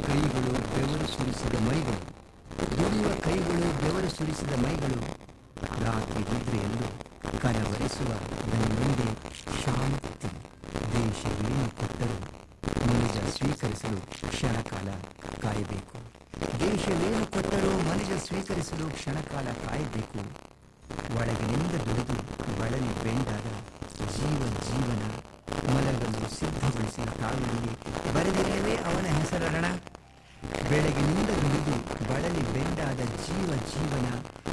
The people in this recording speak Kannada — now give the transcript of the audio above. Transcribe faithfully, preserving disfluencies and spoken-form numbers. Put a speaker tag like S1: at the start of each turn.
S1: ಕೈಗಳು ಬೆವರು ಸುರಿಸಿದ ಮೈಗಳು, ದುಡಿಯುವ ಕೈಗಳು ಬೆವರು ಸುರಿಸಿದ ಮೈಗಳು, ರಾತ್ರಿ ನಿದ್ರೆಯಲ್ಲೂ ಕನವರಿಸುವ ನನ್ನ ಮುಂದೆ ಶಾಂತಿ. ದೇಶ ಏನು ಕೊಟ್ಟರೂ ಮನುಜ ಸ್ವೀಕರಿಸಲು ಕ್ಷಣಕಾಲ ಕಾಯಬೇಕು. ದೇಶವೇನು ಕೊಟ್ಟರೂ ಮನುಜ ಸ್ವೀಕರಿಸಲು ಕ್ಷಣಕಾಲ ಕಾಯಬೇಕು. ಒಳಗಿನಿಂದ ದುಡಿದು ಬಳಲಿ ಬೆಂಡಾದ ಜೀವ ಜೀವನ ಮಲಗಲು ಸಿದ್ಧಗೊಳಿಸಿ ತಾಳುವಿಗೆ ಬರೆದಿರವೇ ಅವನ ಹೆಸರಣ. ಬೆಳಗಿನಿಂದ ದುಡಿದು ಬಳಲಿ ಬೆಂಡಾದ ಜೀವ ಜೀವನ